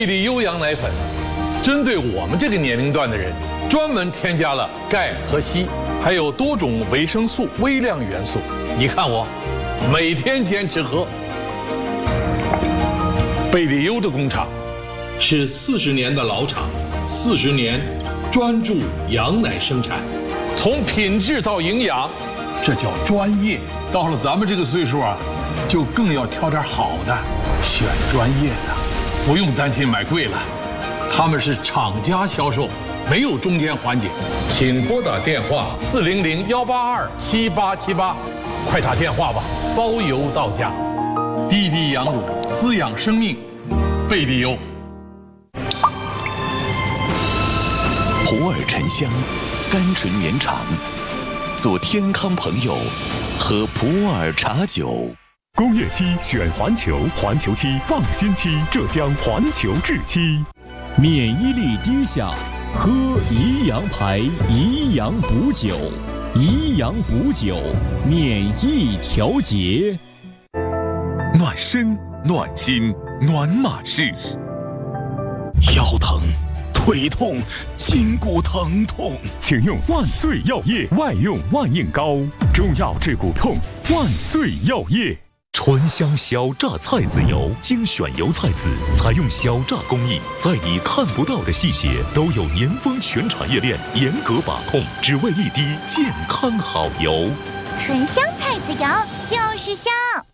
贝利优羊奶粉针对我们这个年龄段的人，专门添加了钙和硒，还有多种维生素、微量元素。你看我，每天坚持喝。贝利优的工厂是40年的老厂，40年专注羊奶生产，从品质到营养，这叫专业。到了咱们这个岁数啊，就更要挑点好的，选专业的，不用担心买贵了。他们是厂家销售，没有中间环节。请拨打电话400-182-7878，快打电话吧，包邮到家。滴滴羊乳滋养生命，贝利优。 普洱沉香，甘醇绵长，做天康朋友，喝普洱茶酒。 工业期选环球，环球期放心期，浙江环球制期。 免疫力低下，喝宜阳牌宜阳补酒，宜阳补酒，免疫调节。 暖身、暖心、暖马式。 腰疼、腿痛、筋骨疼痛， 请用万岁药业外用万应膏，中药治骨痛，万岁药业。醇香小榨菜籽油，精选油菜籽，采用小榨工艺，在你看不到的细节都有年丰全产业链严格把控，只为一滴健康好油。 醇香菜籽油就是香。